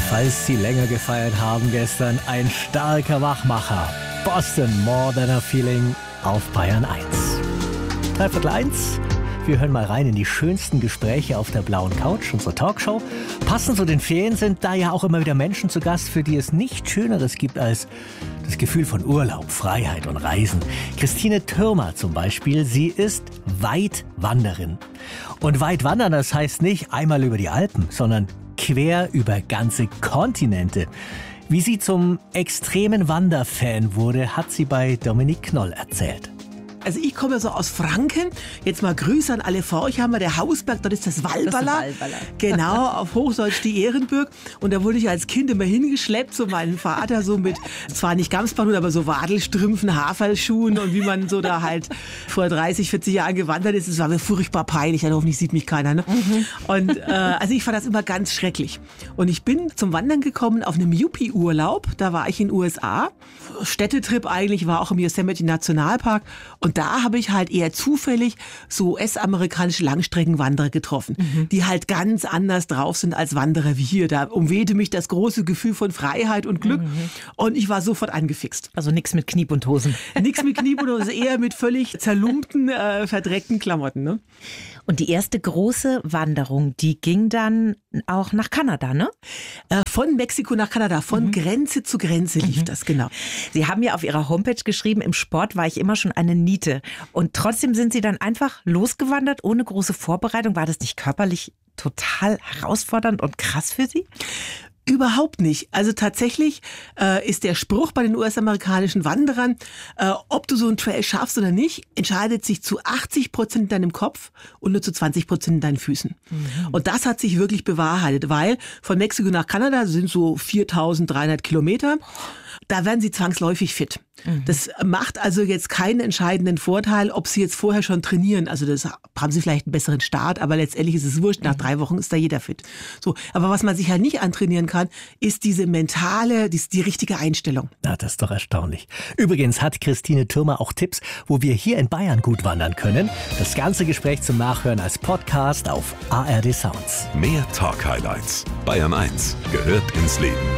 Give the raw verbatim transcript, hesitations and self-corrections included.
falls Sie länger gefeiert haben gestern, ein starker Wachmacher. Boston, More Than a Feeling auf Bayern eins. Dreiviertel eins. Wir hören mal rein in die schönsten Gespräche auf der blauen Couch, unsere Talkshow. Passend zu den Ferien sind da ja auch immer wieder Menschen zu Gast, für die es nichts Schöneres gibt als das Gefühl von Urlaub, Freiheit und Reisen. Christine Thürmer zum Beispiel, sie ist Weitwanderin. Und Weitwandern, das heißt nicht einmal über die Alpen, sondern quer über ganze Kontinente. Wie sie zum extremen Wanderfan wurde, hat sie bei Dominique Knoll erzählt. Also ich komme ja so aus Franken. Jetzt mal Grüße an alle vor euch. Haben wir der Hausberg, dort ist das Walballer. Das ist Walballer. Genau, auf Hochdeutsch die Ehrenburg. Und da wurde ich als Kind immer hingeschleppt, so meinen Vater so mit, zwar nicht Gamsbahn, aber so Wadelstrümpfen, Haferlschuhen und wie man so da halt vor dreißig, vierzig Jahren gewandert ist. Das war mir furchtbar peinlich. Also hoffentlich sieht mich keiner. Ne? Mhm. Und äh, also ich fand das immer ganz schrecklich. Und ich bin zum Wandern gekommen auf einem Yuppie-Urlaub. Da war ich in den U S A. Städtetrip eigentlich, war auch im Yosemite Nationalpark. Und da habe ich halt eher zufällig so U S-amerikanische Langstreckenwanderer getroffen, mhm. die halt ganz anders drauf sind als Wanderer wie hier. Da umwehte mich das große Gefühl von Freiheit und Glück mhm. und ich war sofort angefixt. Also nichts mit Kniebundhosen. Nichts mit Kniebundhosen, eher mit völlig zerlumpten, äh, verdreckten Klamotten. Ne? Und die erste große Wanderung, die ging dann auch nach Kanada, ne? Äh, von Mexiko nach Kanada, von mhm. Grenze zu Grenze lief mhm. das, genau. Sie haben ja auf Ihrer Homepage geschrieben, im Sport war ich immer schon eine Niete. Und trotzdem sind Sie dann einfach losgewandert, ohne große Vorbereitung. War das nicht körperlich total herausfordernd und krass für Sie? Überhaupt nicht. Also tatsächlich äh, ist der Spruch bei den U S-amerikanischen Wanderern, äh, ob du so einen Trail schaffst oder nicht, entscheidet sich zu achtzig Prozent in deinem Kopf und nur zu zwanzig Prozent in deinen Füßen. Mhm. Und das hat sich wirklich bewahrheitet, weil von Mexiko nach Kanada sind so viertausenddreihundert Kilometer. Da werden sie zwangsläufig fit. Mhm. Das macht also jetzt keinen entscheidenden Vorteil, ob sie jetzt vorher schon trainieren. Also das haben sie vielleicht einen besseren Start, aber letztendlich ist es wurscht. Nach mhm. drei Wochen ist da jeder fit. So, aber was man sich halt nicht antrainieren kann, ist diese mentale, die, die richtige Einstellung. Na, das ist doch erstaunlich. Übrigens hat Christine Thürmer auch Tipps, wo wir hier in Bayern gut wandern können. Das ganze Gespräch zum Nachhören als Podcast auf A R D Sounds. Mehr Talk-Highlights. Bayern eins gehört ins Leben.